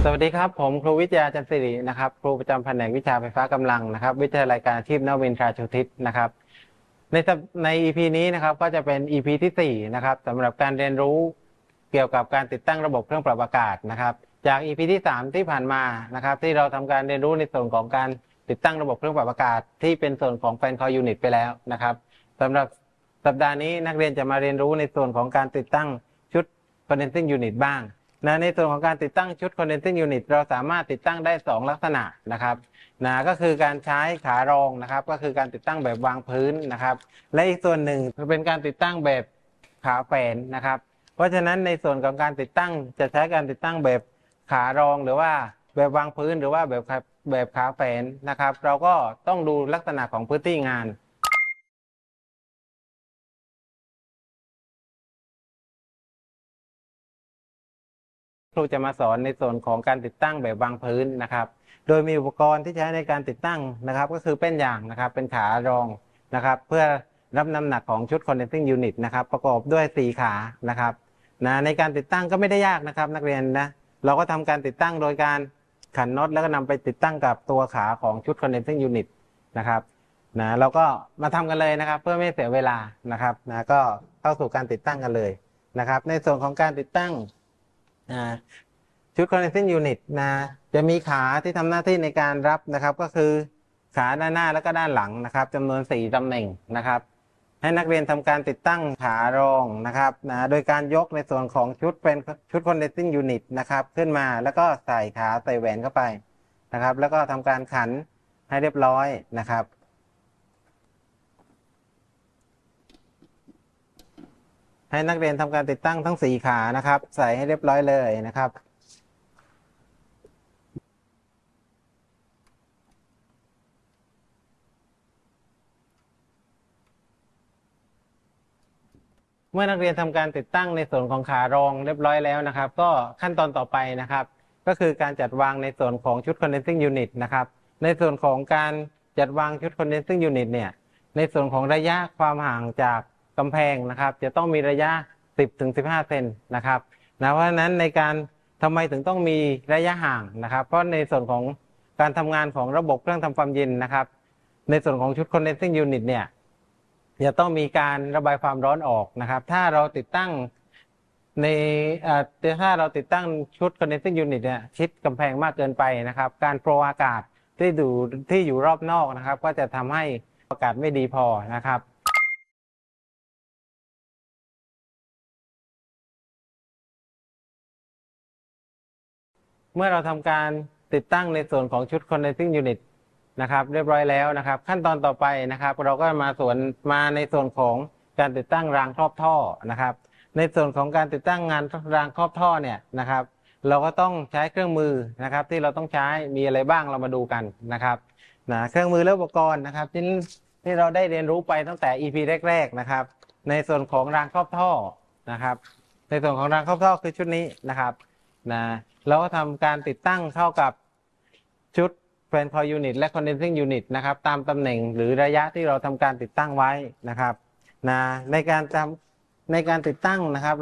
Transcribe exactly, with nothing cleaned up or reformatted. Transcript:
สวัสดีครับผมครูวิทยาจันทร์สิรินะครับครูประจำแผนกวิชาไฟฟ้ากำลังนะครับวิทยาลัยการอาชีพนวินทราชูทิศนะครับในใน อี พี นี้นะครับก็จะเป็น อี พี ที่สี่นะครับสำหรับการเรียนรู้เกี่ยวกับการติดตั้งระบบเครื่องปรับอากาศนะครับจาก อี พี ที่สามที่ผ่านมานะครับที่เราทำการเรียนรู้ในส่วนของการติดตั้งระบบเครื่องปรับอากาศที่เป็นส่วนของแฟนคอยยูนิตไปแล้วนะครับสำหรับสัปดาห์นี้นักเรียนจะมาเรียนรู้ในส่วนของการติดตั้งชุด condensing unit บ้างนะในส่วนของการติดตั้งชุด condensing unit เราสามารถติดตั้งได้สองลักษณะนะครับนะก็คือการใช้ขารองนะครับก็คือการติดตั้งแบบวางพื้นนะครับและอีกส่วนหนึ่งเป็นการติดตั้งแบบขาแฝนนะครับเพราะฉะนั้นในส่วนของการติดตั้งจะใช้การติดตั้งแบบขารองหรือว่าแบบวางพื้นหรือว่าแบบแบบขาแฝนนะครับเราก็ต้องดูลักษณะของพื้นที่งานครูจะมาสอนในส่วนของการติดตั้งแบบวางพื้นนะครับโดยมีอุปกรณ์ที่ใช้ในการติดตั้งนะครับก็คือเป็นอย่างนะครับเป็นขารองนะครับเพื่อรับน้ำหนักของชุด condensing unit นะครับประกอบด้วยสี่ขานะครับนะในการติดตั้งก็ไม่ได้ยากนะครับนักเรียนนะเราก็ทำการติดตั้งโดยการขันน็อตแล้วก็นำไปติดตั้งกับตัวขาของชุด condensing unit นะครับนะเราก็มาทำกันเลยนะครับเพื่อไม่เสียเวลานะครับนะก็เข้าสู่การติดตั้งกันเลยนะครับในส่วนของการติดตั้งชุด condensing unit นะจะมีขาที่ทำหน้าที่ในการรับนะครับก็คือขาด้านหน้าและก็ด้านหลังนะครับจำนวนสี่ตำแหน่งนะครับให้นักเรียนทำการติดตั้งขารองนะครับนะโดยการยกในส่วนของชุดเป็นชุด condensing unit นะครับขึ้นมาแล้วก็ใส่ขาใส่แหวนเข้าไปนะครับแล้วก็ทำการขันให้เรียบร้อยนะครับให้นักเรียนทำการติดตั้งทั้งสี่ขานะครับใส่ให้เรียบร้อยเลยนะครับเมื่อนักเรียนทำการติดตั้งในส่วนของขารองเรียบร้อยแล้วนะครับก็ขั้นตอนต่อไปนะครับก็คือการจัดวางในส่วนของชุด condensing unit นะครับในส่วนของการจัดวางชุด condensing unit เนี่ยในส่วนของระยะความห่างจากกำแพงนะครับจะต้องมีระยะสิบถึงสิบห้าเซนนะครับนะเพราะฉะนั้นในการทำไมถึงต้องมีระยะห่างนะครับเพราะในส่วนของการทำงานของระบบเครื่องทำความเย็นนะครับในส่วนของชุด condensing unit เนี่ยจะต้องมีการระบายความร้อนออกนะครับถ้าเราติดตั้งในถ้าเราติดตั้งชุด condensing unit เนี่ยชิดกำแพงมากเกินไปนะครับการโฟลว์อากาศที่อยู่ที่อยู่รอบนอกนะครับก็จะทำให้อากาศไม่ดีพอนะครับเมื่อเราทำการติดตั้งในส่วนของชุด condensing unit นะครับเรียบร้อยแล้วนะครับขั้นตอนต่อไปนะครับเราก็มาส่วนมาในส่วนของการติดตั้งรางครอบท่อนะครับในส่วนของการติดตั้งงานรางครอบท่อเนี่ยนะครับเราก็ต้องใช้เครื่องมือนะครับที่เราต้องใช้มีอะไรบ้างเรามาดูกันนะครับนะเครื่องมือและอุปกรณ์นะครับที่ที่เราได้เรียนรู้ไปตั้งแต่ อี พี แรกๆนะครับในส่วนของรางครอบท่อนะครับในส่วนของรางครอบท่อคือชุดนี้นะครับนะเราก็ทำการติดตั้งเข้ากับชุดแฟนคอยยูนิตและ condensing unit นะครับตามตำแหน่งหรือระยะที่เราทำการติดตั้งไว้นะครับนะในการทำในการติดตั้งนะครับ